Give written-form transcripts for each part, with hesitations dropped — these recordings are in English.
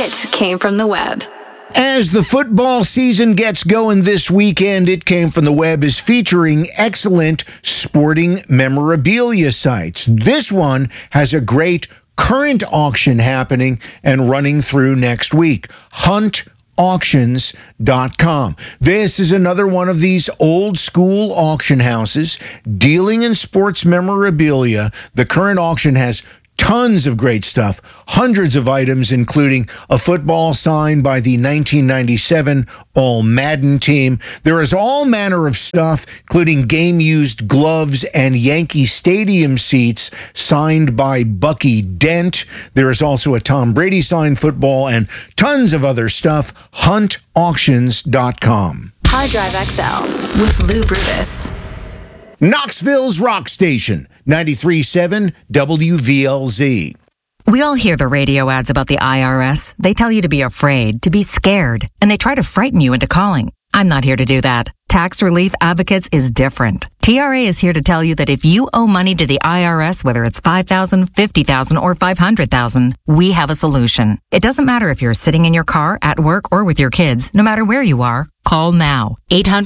It came from the web. As the football season gets going this weekend, It Came from the Web is featuring excellent sporting memorabilia sites. This one has a great current auction happening and running through next week. HuntAuctions.com. This is another one of these old school auction houses dealing in sports memorabilia. The current auction has tons of great stuff, hundreds of items, including a football signed by the 1997 All-Madden team. There is all manner of stuff, including game-used gloves and Yankee Stadium seats signed by Bucky Dent. There is also a Tom Brady signed football and tons of other stuff. HuntAuctions.com. Hard Drive XL with Lou Brutus. Knoxville's rock station, 93.7 WVLZ. We all hear the radio ads about the IRS. They tell you to be afraid, to be scared, and they try to frighten you into calling. I'm not here to do that. Tax Relief Advocates is different. TRA is here to tell you that if you owe money to the IRS, whether it's $5,000, $50,000, or $500,000, we have a solution. It doesn't matter if you're sitting in your car, at work, or with your kids. No matter where you are, call now.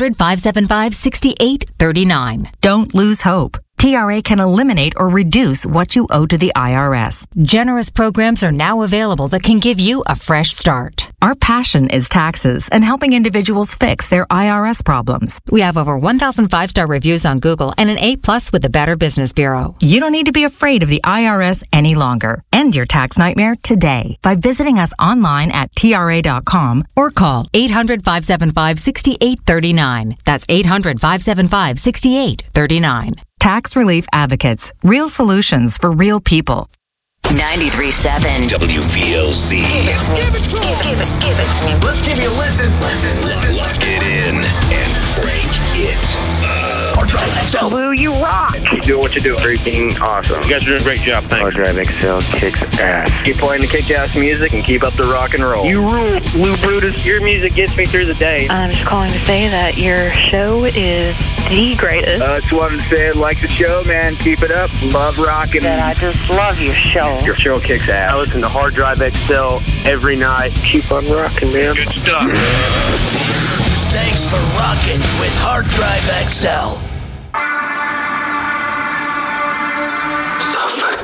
800-575-6839. Don't lose hope. TRA can eliminate or reduce what you owe to the IRS. Generous programs are now available that can give you a fresh start. Our passion is taxes and helping individuals fix their IRS problems. We have over 1,000 5-star reviews on Google and an A+ with the Better Business Bureau. You don't need to be afraid of the IRS any longer. End your tax nightmare today by visiting us online at TRA.com or call 800-575-6839. That's 800-575-6839. Tax Relief Advocates. Real solutions for real people. 93.7 WVLZ. Give it to me. Let's give you a listen. Lock it in and crank it up. Hard Drive XL. Lou, you rock. Keep doing what you do. Freaking awesome. You guys are doing a great job. Thanks. Hard Drive XL kicks ass. Keep playing the kick-ass music and keep up the rock and roll. You rule, Lou Brutus. Your music gets me through the day. I'm just calling to say that your show is the greatest. I just wanted to say, like the show, man. Keep it up. Love rocking. That I just love your show. Your show kicks ass. I listen to Hard Drive XL every night. Keep on rocking, man. Good stuff. Thanks for rocking with Hard Drive XL.